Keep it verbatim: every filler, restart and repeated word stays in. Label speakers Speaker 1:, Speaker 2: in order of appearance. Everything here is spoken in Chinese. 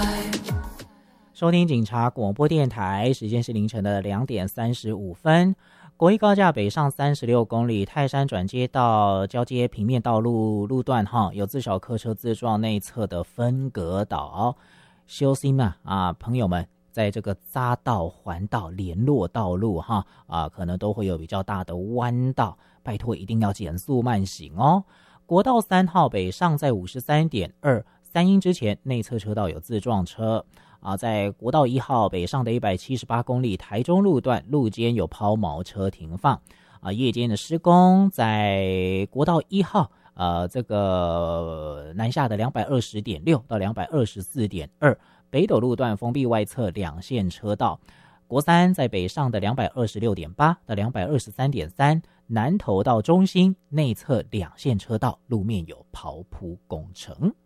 Speaker 1: 收听警察广播电台，时间是凌晨的两点三十五分。国一高架北上三十六公里，泰山转接到交接平面道路路段哈，有自小客车自撞内侧的分隔岛，小心啊啊，朋友们，在这个匝道、环道、联络道路哈啊，可能都会有比较大的弯道，拜托一定要减速慢行哦。国道三号北上在五十三点二，三英之前内侧车道有自撞车。啊，在国道一号北上的一百七十八公里台中路段，路肩有抛锚车停放。啊，夜间的施工在国道一号，呃，这个南下的两百二十点六到两百二十四点二，北斗路段封闭外侧两线车道。国三在北上的两百二十六点八到两百二十三点三，南投到中心内侧两线车道路面有刨铺工程。